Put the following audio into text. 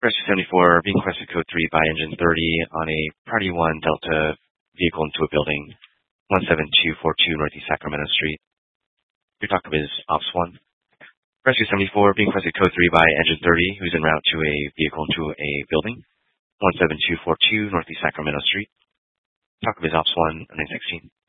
Rescue 74 being requested code 3 by engine 30 on a Priority 1 Delta vehicle into a building, 17242 Northeast Sacramento Street. Your talk is Ops 1. Rescue 74 being requested code 3 by engine 30 who's en route to a vehicle into a building, 17242 Northeast Sacramento Street. Talk is Ops 1 and 16.